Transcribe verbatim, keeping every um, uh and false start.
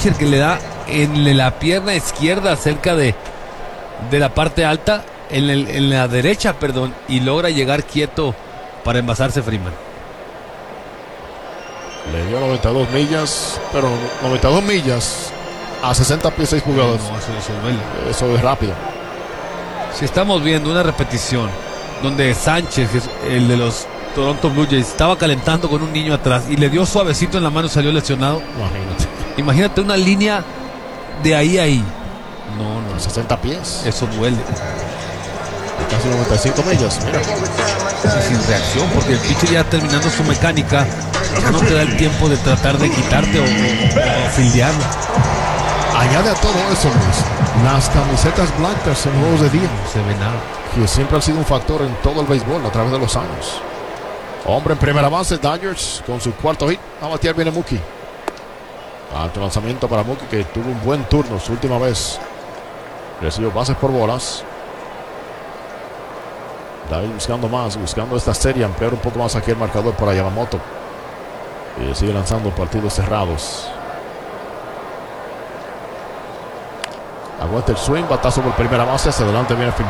pitcher que le da en la pierna izquierda cerca de, de la parte alta, en, el, en la derecha, perdón, y logra llegar quieto para envasarse Freeman. Le dio noventa y dos millas, pero noventa y dos millas a sesenta pies seis pulgadas. No, eso, eso duele. Eso es rápido. Si estamos viendo una repetición donde Sánchez, el de los Toronto Blue Jays, estaba calentando con un niño atrás y le dio suavecito en la mano y salió lesionado. Imagínate. Imagínate una línea de ahí a ahí. No, no. sesenta pies. Eso duele. Casi noventa y cinco millas. Mira. Y sin reacción, porque el pitcher ya terminando su mecánica, ya no te da el tiempo de tratar de quitarte o, o, o fildearlo. Añade a todo eso, Luis, las camisetas blancas en juegos de día. No se ve nada. Que siempre han sido un factor en todo el béisbol a través de los años. Hombre en primera base, Dodgers con su cuarto hit. A batear viene Mookie. Alto lanzamiento para Mookie, que tuvo un buen turno su última vez. Recibió bases por bolas. David buscando más, buscando esta serie, ampliar un poco más aquí el marcador para Yamamoto. Y sigue lanzando partidos cerrados. Aguanta el swing, batazo por primera base, hacia adelante viene Phil